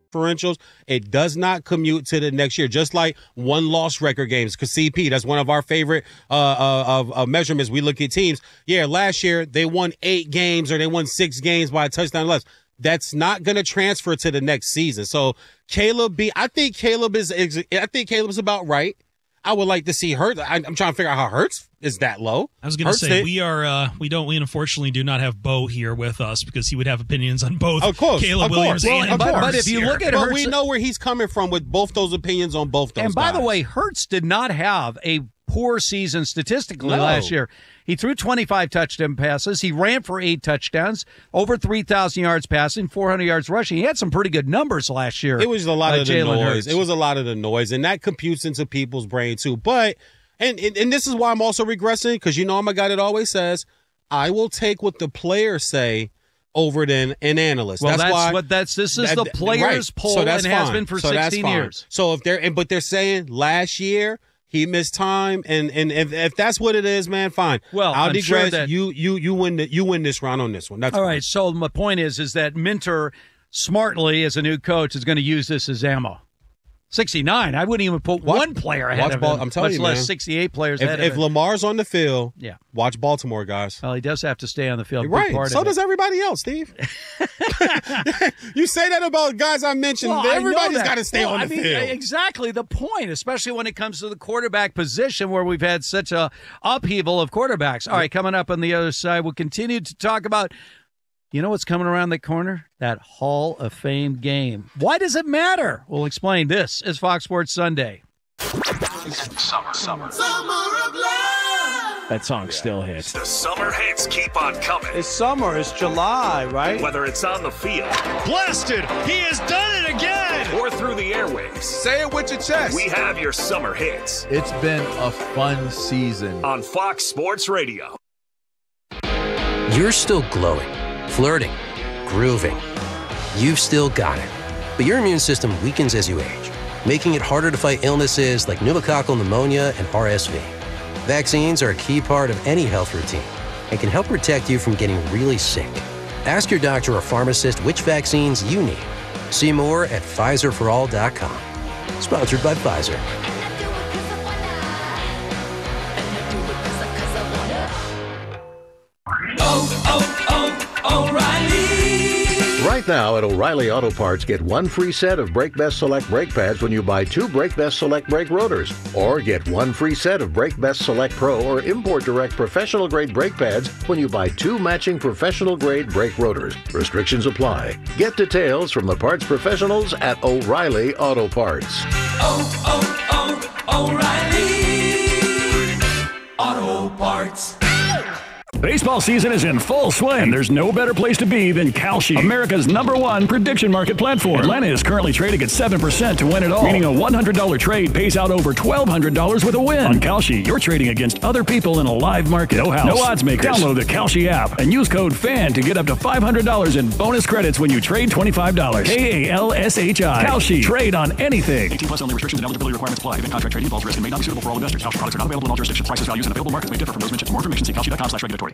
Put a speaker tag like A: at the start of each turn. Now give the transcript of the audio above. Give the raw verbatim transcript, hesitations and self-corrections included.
A: differentials, it does not commute to the next year. Just like one loss record games, because C P, that's one of our favorite uh, uh, of, of measurements. We look at teams. Yeah, last year they won eight games or they won six games by a touchdown less. That's not going to transfer to the next season. So Caleb B, I think Caleb is, I think Caleb's about right. I would like to see Hurts. I, I'm trying to figure out how Hurts is that low.
B: I was going to say did. we are uh, we don't we unfortunately do not have Bo here with us because he would have opinions on both.
A: Of course,
B: Caleb
A: of
B: Williams
A: course.
B: and
A: Well,
B: Hurts.
C: But if you look at
A: but
C: Hurts,
A: we know where he's coming from with both those opinions on both those.
C: And by
A: guys.
C: the way, Hurts did not have a poor season statistically
A: no.
C: last year. He threw twenty-five touchdown passes. He ran for eight touchdowns, over three thousand yards passing, four hundred yards rushing. He had some pretty good numbers last year.
A: It was a lot
C: uh,
A: of the
C: Jalen
A: noise.
C: Hurts.
A: It was a lot of the noise, and that computes into people's brain too. But and and, and this is why I'm also regressing, because you know I'm a guy that always says I will take what the players say over than an analyst.
C: Well,
A: that's,
C: that's
A: why
C: what that's. This is
A: that,
C: the players'
A: right.
C: poll,
A: so that's
C: and has
A: fine.
C: been for
A: so
C: sixteen years.
A: So if they're but they're saying last year he missed time, and and if, if that's what it is, man, fine.
C: Well,
A: I'll
C: I'm
A: digress.
C: sure that,
A: you you you win the, you win this round on this one. That's
C: all
A: fine.
C: right. So my point is, is that Minter smartly, as a new coach, is going to use this as ammo. sixty-nine. I wouldn't even put
A: Watch,
C: one player ahead
A: watch
C: of
A: ball,
C: him.
A: I'm telling
C: much
A: you,
C: less
A: man.
C: sixty-eight players
A: If,
C: ahead
A: if
C: of him.
A: Lamar's on the field,
C: yeah.
A: watch Baltimore, guys.
C: Well, he does have to stay on the field.
A: You're right.
C: Part
A: So
C: of
A: does
C: it.
A: everybody else, Steve. You say that about guys I mentioned.
C: Well,
A: Everybody's got to stay
C: well,
A: on the
C: I mean,
A: field.
C: Exactly the point, especially when it comes to the quarterback position where we've had such a upheaval of quarterbacks. All right, coming up on the other side, we'll continue to talk about, you know what's coming around the corner? That Hall of Fame game. Why does it matter? We'll explain. This is Fox Sports Sunday.
D: Summer, summer. Summer of love.
E: That song still hits.
D: The summer hits keep on coming.
F: It's summer. It's July, right?
D: Whether it's on the field.
E: Blasted! He has done it again!
D: Or through the airwaves.
F: Say it with your chest.
D: We have your summer hits.
G: It's been a fun season.
D: On Fox Sports Radio.
H: You're still glowing, flirting, grooving. You've still got it. But your immune system weakens as you age, making it harder to fight illnesses like pneumococcal pneumonia and R S V. Vaccines are a key part of any health routine and can help protect you from getting really sick. Ask your doctor or pharmacist which vaccines you need. See more at Pfizer for all dot com. Sponsored by Pfizer.
I: Oh, oh, oh, O'Reilly.
J: Right now at O'Reilly Auto Parts, get one free set of Brake Best Select brake pads when you buy two Brake Best Select brake rotors. Or get one free set of Brake Best Select Pro or Import Direct professional grade brake pads when you buy two matching professional grade brake rotors. Restrictions apply. Get details from the parts professionals at O'Reilly Auto Parts.
I: Oh, oh, oh, O'Reilly Auto Parts.
E: Baseball season is in full swing, and there's no better place to be than Kalshi, America's number one prediction market platform. Atlanta is currently trading at seven percent to win it all, meaning a one hundred dollars trade pays out over twelve hundred dollars with a win. On Kalshi, you're trading against other people in a live market. No house, no odds makers. Download the Kalshi app and use code FAN to get up to five hundred dollars in bonus credits when you trade twenty-five dollars. K A L S H I. Kalshi. Trade on anything.
K: eighteen plus only. Restrictions and eligibility requirements apply. Event contract trading involves risk and may not be suitable for all investors. Kalshi products are not available in all jurisdictions. Prices, values, and available markets may differ from those mentioned. For more information, see kalshi dot com slash regulatory.